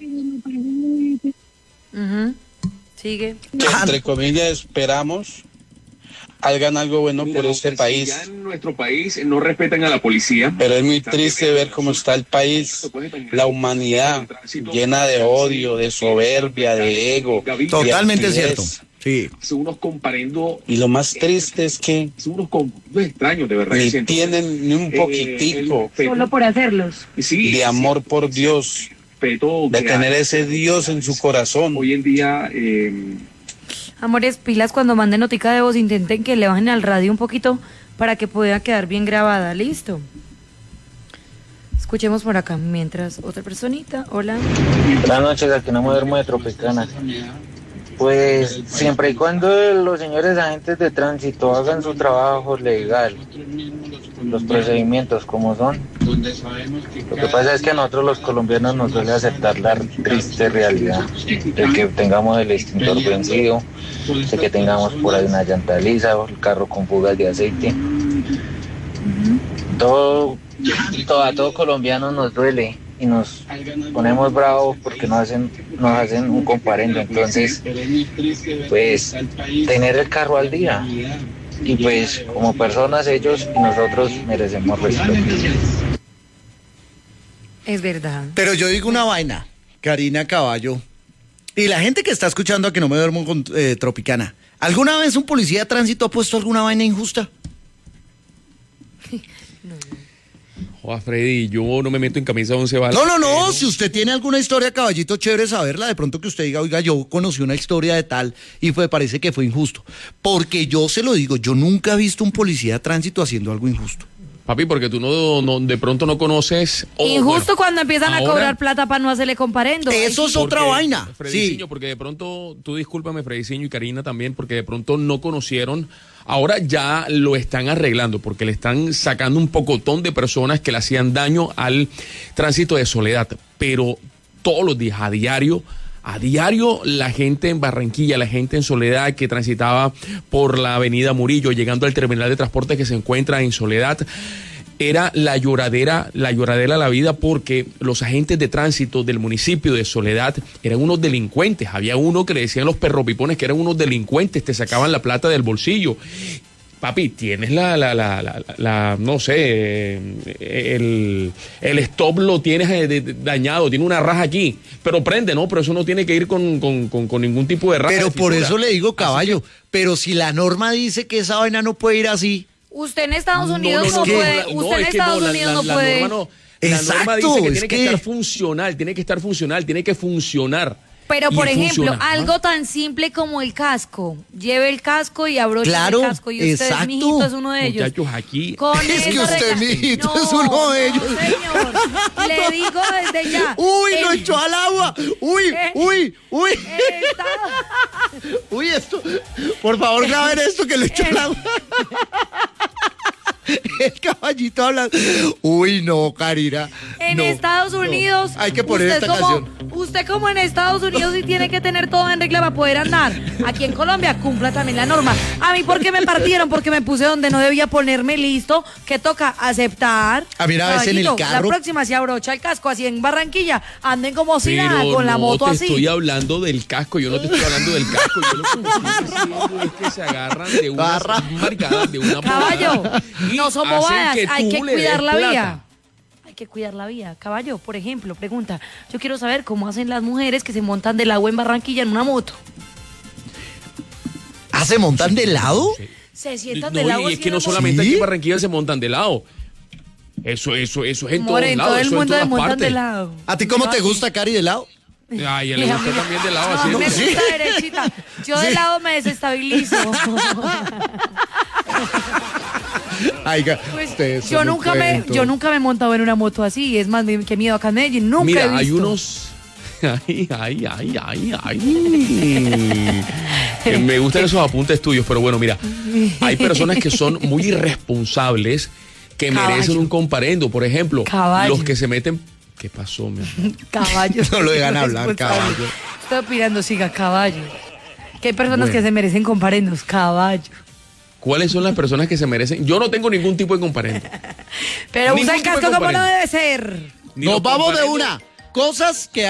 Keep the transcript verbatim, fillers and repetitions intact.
Uh-huh. Sigue. Que, entre comillas, esperamos hagan algo bueno por este país. Ya en nuestro país no respetan a la policía. Pero es muy triste ver cómo está el país, la humanidad llena de odio, de soberbia, de ego. Totalmente cierto. Sí. Son unos comparendo. Y lo más triste es que son unos, com- unos extraños, de verdad. ni tienen ni un poquitico eh, solo por hacerlos. Sí, de amor sí, por Dios, de tener ese Dios en su corazón. Hoy en día... Eh, Amores, pilas, cuando manden notica de voz, intenten que le bajen al radio un poquito para que pueda quedar bien grabada. ¿Listo? Escuchemos por acá, mientras otra personita. Hola. Buenas noches, aquí no me duermo de Tropicana. Pues siempre y cuando los señores agentes de tránsito hagan su trabajo legal, los procedimientos como son. Lo que pasa es que a nosotros los colombianos nos duele aceptar la triste realidad de que tengamos el extintor vencido, de que tengamos por ahí una llanta lisa o el carro con fugas de aceite. Todo, todo a todo colombiano nos duele y nos ponemos bravos porque nos hacen, nos hacen un comparendo. Entonces, pues, tener el carro al día. Y pues, como personas, ellos y nosotros merecemos respeto. Es verdad. Pero yo digo una vaina, Karina Caballo, y la gente que está escuchando a que no me duermo con eh, Tropicana. ¿Alguna vez un policía de tránsito ha puesto alguna vaina injusta? No, no. Joder, Freddy, yo no me meto en camisa once varas. No, no, no, pero... si usted tiene alguna historia, caballito, chévere saberla, de pronto que usted diga, oiga, yo conocí una historia de tal y fue, parece que fue injusto. Porque yo se lo digo, yo nunca he visto un policía de tránsito haciendo algo injusto. Papi, porque tú no, no de pronto no conoces... Oh, injusto bueno, cuando empiezan ahora, a cobrar plata para no hacerle comparendo. Eso es otra vaina. Frediciño, Sí. porque de pronto, tú discúlpame, Frediciño y Karina también, porque de pronto no conocieron. Ahora ya lo están arreglando porque le están sacando un pocotón de personas que le hacían daño al tránsito de Soledad. Pero todos los días, a diario, a diario, la gente en Barranquilla, la gente en Soledad que transitaba por la avenida Murillo, llegando al terminal de transporte que se encuentra en Soledad, era la lloradera, la lloradera de la vida, porque los agentes de tránsito del municipio de Soledad eran unos delincuentes. Había uno que le decían los perropipones que eran unos delincuentes, te sacaban la plata del bolsillo. Papi, tienes la, la, la, la, la no sé, el, el stop lo tienes dañado, tiene una raja aquí, pero prende, ¿no? Pero eso no tiene que ir con, con, con, con ningún tipo de raja. Pero de por eso le digo, caballo, que, pero si la norma dice que esa vaina no puede ir así. Usted en Estados Unidos no, no, no, no puede, no, usted no, en Estados no, Unidos la, no la, puede. La norma, no, la Exacto, norma dice que tiene que, que estar funcional, tiene que estar funcional, tiene que funcionar. Pero, por ejemplo, funciona, algo ¿no? tan simple como el casco. Lleve el casco y abroche claro, el casco. Y usted, exacto. mijito, es uno de ellos. Muchachos, aquí... Con es que usted, mijito, no, es uno de ellos. No, señor. Le digo desde ya. Uy, el... lo echó al agua. Uy, eh, uy, uy. Estado... Uy, esto. Por favor, graben esto que lo echó al agua. El caballito habla. Uy, no, Karina. En no, Estados Unidos. no. Hay que poner usted esta como, canción. Usted, como en Estados Unidos, sí tiene que tener todo en regla para poder andar. Aquí en Colombia, cumpla también la norma. A mí, ¿por qué me partieron? Porque me puse donde no debía ponerme, listo. Que toca aceptar. A mí, una vez en el carro. La próxima se abrocha el casco, así en Barranquilla. Anden como si Pero nada, con la no moto te así. estoy hablando del casco, yo no te estoy hablando del casco. Yo lo que estoy diciendo es que se agarran de unas marcadas, de una Caballo, no son bobadas, hay que cuidar la plata. vía. Hay que cuidar la vía. Caballo, por ejemplo, pregunta, yo quiero saber cómo hacen las mujeres que se montan del agua en Barranquilla en una moto. ¿Ah, se montan de lado? Sí. Se sientan No, del agua. y es que no solamente ¿Sí? aquí en Barranquilla se montan de lado. Eso, eso, eso es en More, todos en lados. todo el eso mundo en se todas montan partes. de lado. ¿A ti cómo te gusta, Cari, de lado? Ay, a él le gusta también de lado. No, Así me es. ¿Sí? gusta derechita. Yo de Sí. lado me desestabilizo. Ay, Pues, ustedes yo son un nunca me, cuento. yo nunca me he montado en una moto así. Es más, que miedo acá en Medellín. Nunca he Mira, visto. hay unos... Ay, ay, ay, ay, ay. Eh, Me gustan esos apuntes tuyos, pero bueno, mira, hay personas que son muy irresponsables que Caballo. merecen un comparendo. Por ejemplo, Caballo. los que se meten... ¿Qué pasó, mi amor? Caballo. No lo dejan hablar, Responsable. caballo. Estoy opinando, siga, caballo. Que hay personas Bueno. que se merecen comparendos, caballo. ¿Cuáles son las personas que se merecen? Yo no tengo ningún tipo de comparendo. Pero Ningún usa el tipo de casco como no comparendo. debe ser. Ni Nos los vamos de comparendos- una. Cosas que